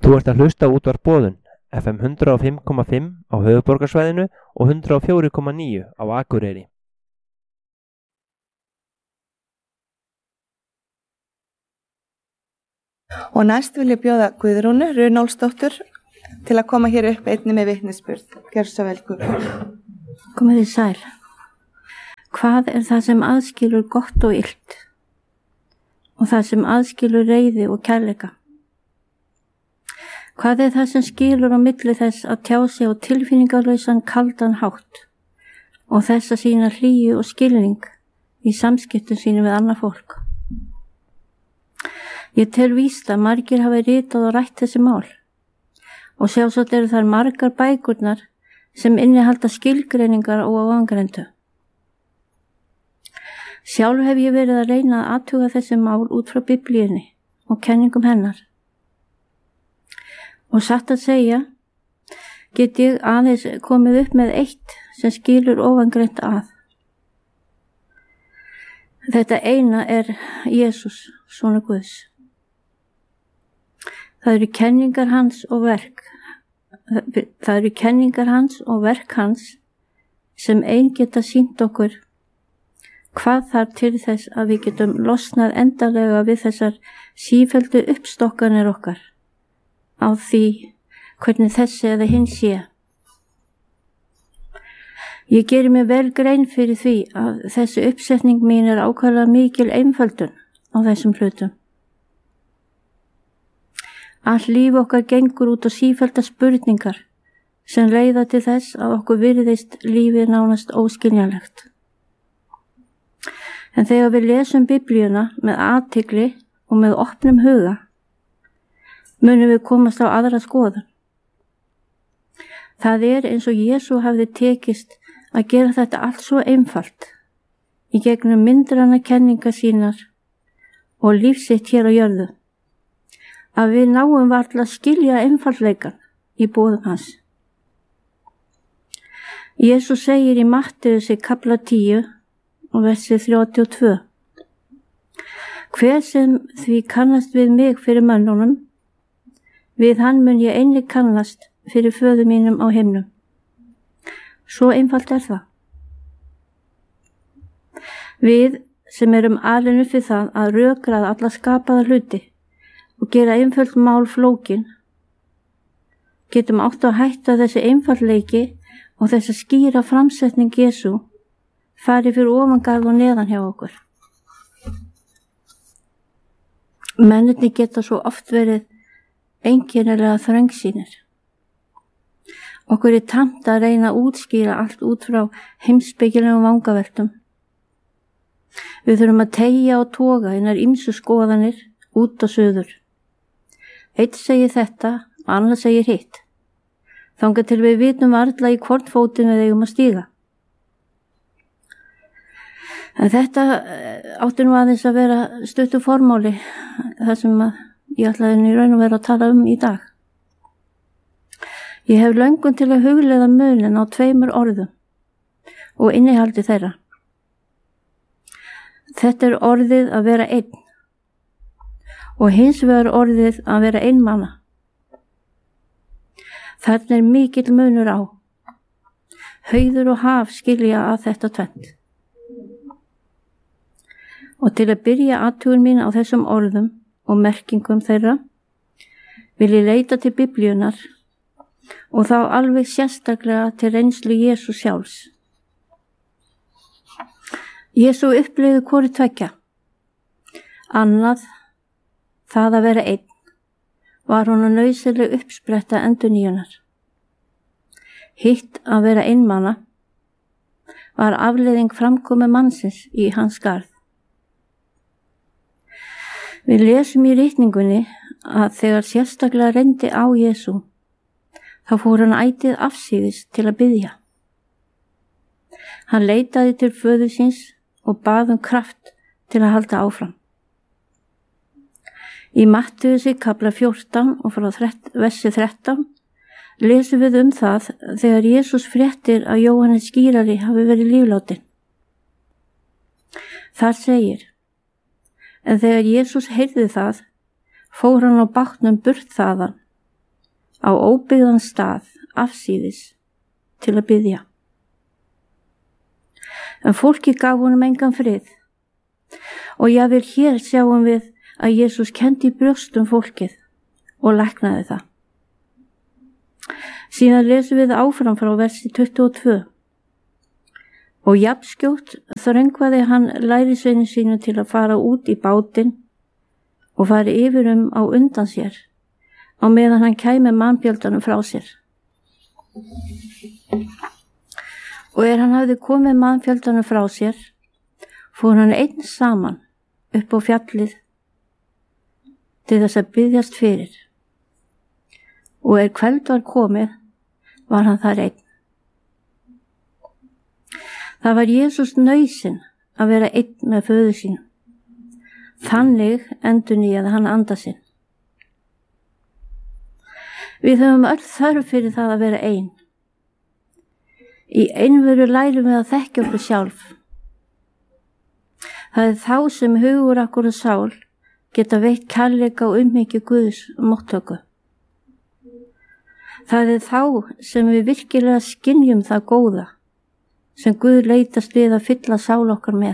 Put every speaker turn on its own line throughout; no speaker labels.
Þú ert að hlusta á útvarp Boðun, FM 105,5 á höfuðborgarsvæðinu og 104,9 á Akureyri.
Og næst vil ég bjóða Guðrúnu Runólfsdóttur til að koma hér upp einni með vitnisburð. Gjörðu svo vel, Guðrún.
Komið þið sæl. Hvað er það sem aðskilur gott og illt? Og það sem aðskilur reiði og kærleika? Hvað er það sem skilur á milli þess að tjá sig á tilfinningarlausan kaldan hátt og þess að sýna hlýju og skilning í samskiptum sínum við annað fólk? Ég tel víst að margir hafa ritað og rætt þessi mál og sjálfsagt eru þar margar bækurnar sem innihalda skilgreiningar og áangrendu. Sjálf hef ég verið að reyna að athuga þessi mál út frá Biblíunni og kenningum hennar. Og satt að segja, get ég aðeins komið upp með eitt sem skilur óangreint að. Þetta eina er Jesús, sonur Guðs. Það eru kenningar hans og verk hans sem ein geta sýnt okkur hvað þarf til þess að við getum losnað endanlega við þessar sífelldu uppstokkanir okkar á því hvernig þessi eða hinn sé. Ég geri mig vel grein fyrir því að þessi uppsetning mín er ákaflega mikil einföldun á þessum hlutum. Allt líf okkar gengur út á sífellda spurningar sem leiða til þess að okkur virðist lífið nánast óskiljanlegt. En þegar við lesum Biblíuna með athygli og með opnum huga, munum við komast á aðra skoðun. Það er eins og Jesú hafði tekist að gera þetta allt svo einfalt í gegnum myndræna kenningar sínar og lífsitt hér á jörðu, að við náum varla að skilja einfaldleikan í boðum hans. Jesú segir í Mattheusi kafla 10 og versi 32: Hver sem því kannast við mig fyrir mönnunum, við hann mun ég einnig kannast fyrir föður mínum á himnum. Svo einfalt er það. Við sem erum alin upp við það að rökraða alla skapaða hluti og gera einföld mál flókin, getum átt að hætta þessi einfaldleiki og þessa skýra framsetning Jesú fari fyrir ofangarð og neðan hjá okkur. Mennirnir geta svo oft verið einkennilega þröngsýnir. Okkur er tamt að reyna að útskýra allt út frá heimspekilegum vangaveltum. Við þurfum að teygja og toga hinar ýmsu skoðanir út og suður. Eitt segir þetta og annar segir hitt. Þangað til við vitum varla í hvorn fótinn við eigum að stíga. En þetta átti nú aðeins að vera stuttu formáli, það sem ég ætlaði í raun og vera að tala um í dag. Ég hef löngun til að hugleiða munin á 2 orðum og innihaldi þeirra. Þetta er orðið að vera einn og hins vegar orðið að vera einmana. Þarna er mikill munur á. Hauður og haf skilja að þetta tvennt. Og til að byrja athugun mín á þessum orðum og merkingum þeirra vil ég leita til Biblíunar og þá alveg sérstaklega til reynslu Jesú sjálfs. Jesú upplifði hvoru tveggja. Annað, það að vera einn, var honum nauðsynleg uppspretta endurnýjunar. Hitt að vera einmana var afleiðing framkomu mannsins í hans garð. Við lesum í ritningunni að þegar sérstaklega reyndi á Jesú, þá fór hann ætið afsíðis til að biðja. Hann leitaði til föður síns og bað kraft til að halda áfram. Í Mattheusi kafla 14 og frá versi 13 lesum við það þegar Jesús fréttir að Jóhannes skírari hafi verið líflátin. Þar segir: En þegar Jesús heyrði það, fór hann á bátnum burt þaðan á óbyggðan stað afsíðis til að biðja. En fólki gaf honum engan frið og jafnvel hér sjáum við að Jesús kenndi í brjóstum fólkið og læknaði það. Síðan lesum við áfram frá versi 22. Og jafnskjótt þröngvaði hann lærisveini sínu til að fara út í bátinn og fari yfir á undan sér á meðan hann kæmi mannfjöldanum frá sér. Og hann hafði komið mannfjöldanum frá sér, fór hann einn saman upp á fjallið til þess að biðjast fyrir. Og kvöld var komið, var hann þar einn. Það var Jesús nauðsyn að vera einn með föður sínum. Þannig endurnýjaði hann anda sinn. Við höfum öll þörf fyrir það að vera einn. Í einveru lærum við að þekkja okkur sjálf. Það þá sem hugur okkur og sál geta veitt kærleika og umhyggju Guðs móttöku. Það þá sem við virkilega skynjum það góða sem Guð leitast við að fylla sál okkar með.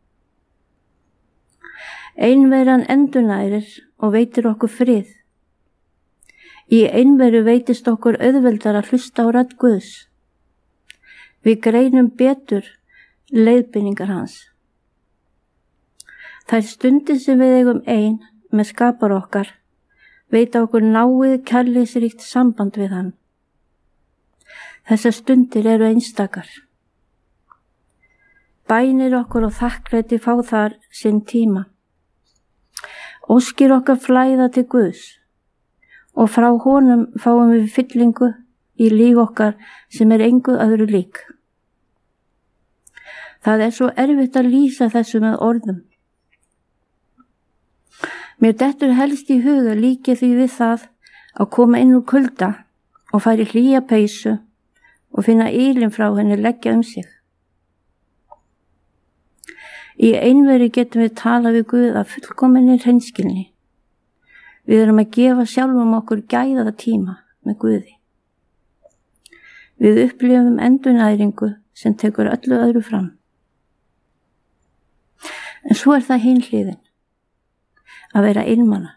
Einveran endurnærir og veitir okkur frið. Í einveru veitist okkur auðveldar að hlusta á rödd Guðs. Við greinum betur leiðbeiningar hans. Þær stundir sem við eigum ein með skapar okkar veita okkur náið kærleiksríkt samband við hann. Þessar stundir eru einstakar. Bænir okkur og þakklæti fá þar sinn tíma. Óskir okkar flæða til Guðs og frá honum fáum við fyllingu í líf okkar sem engu öðru lík. Það svo erfitt að lýsa þessu með orðum. Mér dettur helst í huga líkið því við það að koma inn úr kulda og fara í hlýja peysu og finna ylinn frá henni leggja sig. Í einveru getum við talað við Guð af fullkominni hreinskilni. Við erum að gefa sjálfum okkur gæðaða tíma með Guði. Við upplifum endurnæringu sem tekur öllu öðru fram. En svo það hin hliðin, að vera einmana.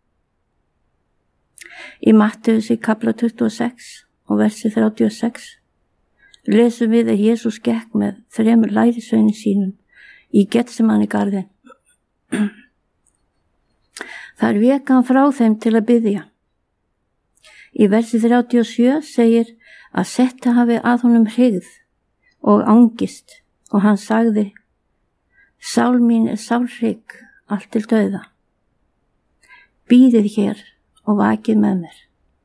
Í Mattheus kapla 26 og versi 36 lesum við að Jesús gekk með 3 lærisveinum sínum í Getsemani garðin. Þar vék hann frá þeim til að biðja. Í versi 37 segir að setta hafi að honum hryggð og angist og hann sagði: Sál mín sálhrygg allt til dauða. Bíðið hér og vakið með mér.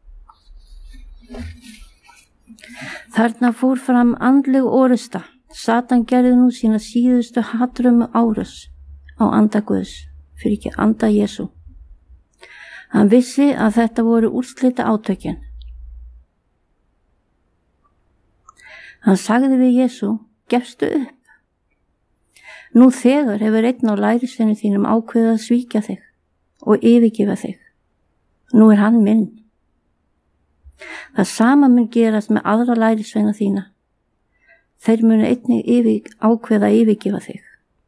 Þarna fór fram andleg orusta. Satan gerði nú sína síðustu hatrömmu árás á anda Guðs, fyrir ekki anda Jesú. Hann vissi að þetta voru úrslita átökin. Hann sagði við Jesú: gefstu upp. Nú þegar hefur einn á lærisveinum þínum ákveðið að svíkja þig og yfirgefa þig. Nú hann minn. Það sama mun gerast með aðra lærisveina þína. Þeir munu einnig ákveða að yfirgefa þig.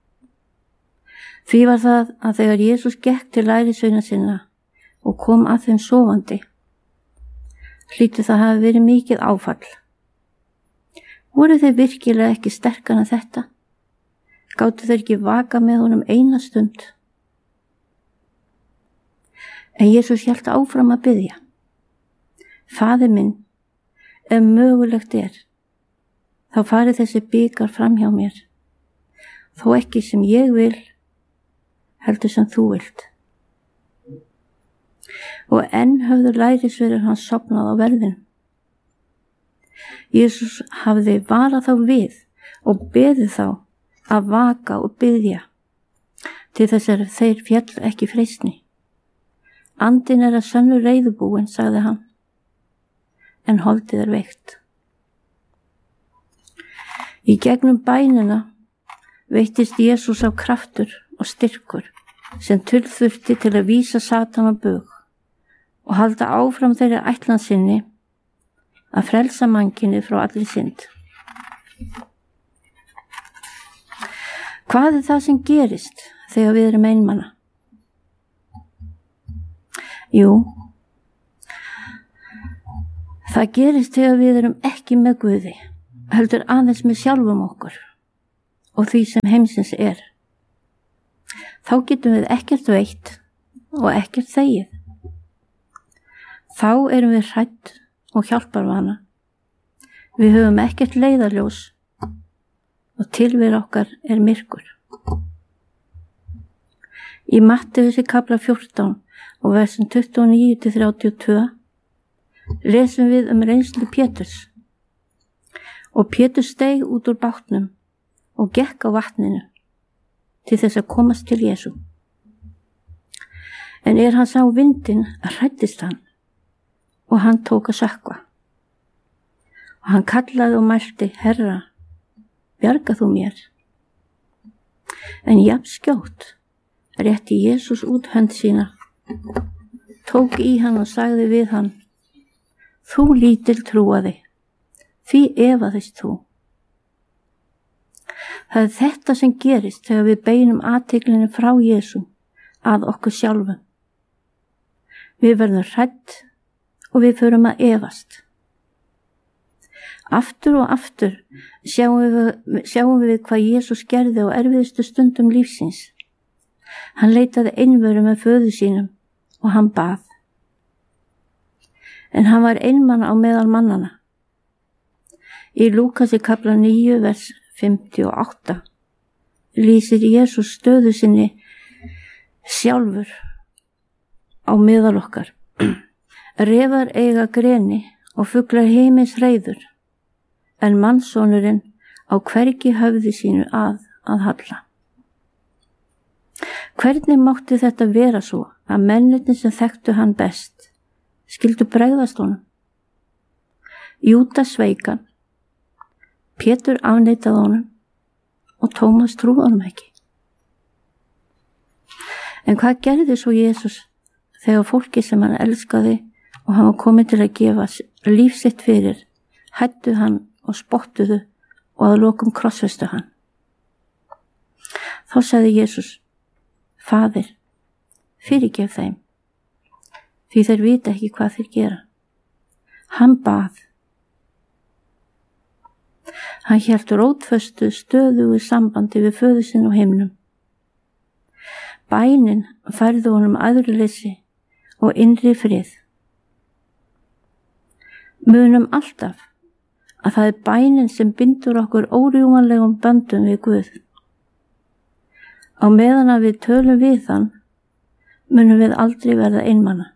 Því var það að þegar Jesús gekk til lærisveina sinna og kom að þeim sofandi, hlýtur það hafi verið mikið áfall. Voru þeir virkilega ekki sterkana þetta? Gátu þeir ekki vaka með honum eina stund? En Jesús hélt áfram að biðja: Faðir minn, ef mögulegt þá fari þessi bikar fram hjá mér, þó ekki sem ég vil, heldur sem þú vilt. Og enn höfðu lærisveinir hans sofnað á verðinum. Jesús hafði varað þá við og beðið þá að vaka og biðja til þess að þeir féll ekki freistni. Andinn að sönnu reiðubúin, sagði hann, en holdið veikt. Í gegnum bænina veittist Jesús á kraftur og styrkur sem þurfti til að vísa Satan á bug og halda áfram þeirri ætlansinni að frelsa mannkynið frá allri synd. Hvað það sem gerist þegar við erum einmana? Jú, það gerist þegar við erum ekki með Guði, heldur aðeins með sjálfum okkur og því sem heimsins er. Þá getum við ekkert veitt og ekkert þegið. Þá erum við hrædd og hjálparvana. Við höfum ekkert leiðarljós og tilvera okkar er myrkur. Í Mattheusi kafla 14 og versin 29-32 lesum við reynslu Péturs. Og Pétur steig út úr bátnum og gekk á vatninu til þess að komast til Jesú. En hann sá vindinn, hræddist hann og hann tók að sökkva. Og hann kallaði og mælti: Herra, bjarga þú mér. En jafn skjótt rétti Jesús út hönd sína, tók í hann og sagði við hann: Þú lítil trúaði, því efaðist þú. Það þetta sem gerist þegar við beinum athyglinni frá Jesú að okkur sjálfum. Við verðum hrædd og við förum að efast. Aftur og aftur sjáum við hvað Jesús gerði á erfiðustu stundum lífsins. Hann leitaði einveru með föður sínum og hann bað. En hann var einmana á meðal mannana. Í Lúkasi kafla 9 vers 58 lýsir Jesús stöðu sinni sjálfur á meðal okkar. Refar eiga greni og fuglar heimins hreiður, en mannssonurinn á hvergi höfði sínu að halla. Hvernig mátti þetta vera svo að mennirnir sem þekktu hann best skyldu bregðast honum? Júdas sveik hann, Pétur afneitaði honum og Tómas trúði honum ekki. En hvað gerði svo Jesús þegar fólki sem hann elskaði og hann var komið til að gefa líf sitt fyrir, hættu hann og spottuðu og að lokum krossfestu hann? Þá sagði Jesús: Faðir, fyrirgef þeim, því þeir vita ekki hvað þeir gera. Hann bað. Hann hélt rótföstu stöðugu sambandi við föður sinn á himnum. Bænin færði honum æðruleysi og innri frið. Munum alltaf að það er bænin sem bindur okkur órjúmanlegum böndum við Guð. Á meðan að við tölum við hann, munum við aldrei verða einmana.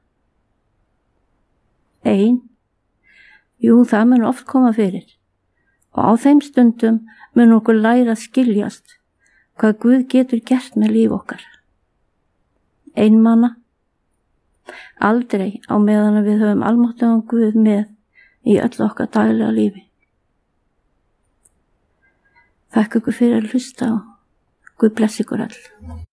Jú, það mun oft koma fyrir. Og á þeim stundum mun okkur læra að skiljast hvað Guð getur gert með líf okkar. Einmana? Aldrei á meðan að við höfum almáttugan Guð með í öll okkar daglega lífi. Þakka ykkur fyrir að hlusta og Guð blessi ykkur öll.